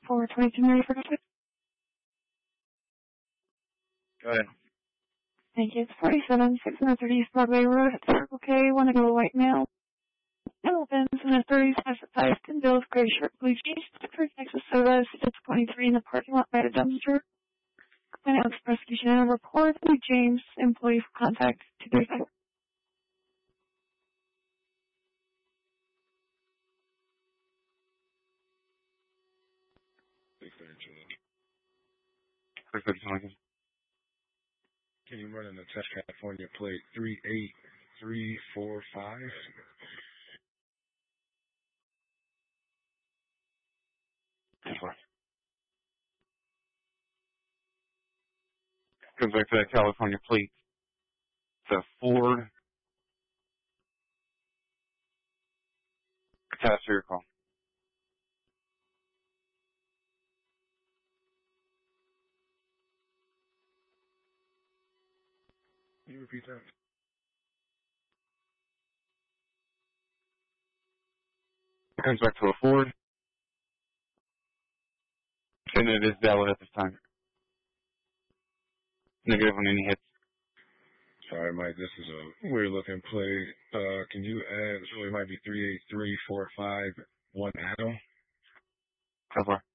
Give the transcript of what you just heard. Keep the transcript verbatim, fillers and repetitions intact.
four twenty-two Mary for this. Go ahead. Thank you. It's forty-seven, six thirty East Broadway Road. It's Circle K, one to go white male. Elephants in the thirties, size ten bills, gray shirt, blue jeans, for Texas soda, six twenty-three in the parking lot by the dumpster. Final prosecution and a report. James, employee for contact to their side. six thirty-two. six thirty-two. Can you run in the test California plate three eight three four five? Goes back to that California plate. It's a Ford. Attached to your call. Can you repeat that? It comes back to a Ford. And it is valid at this time. Negative on any hits. Sorry, Mike, this is a weird looking plate. Uh, can you add, so it might be three eight three four five one Adam? How far?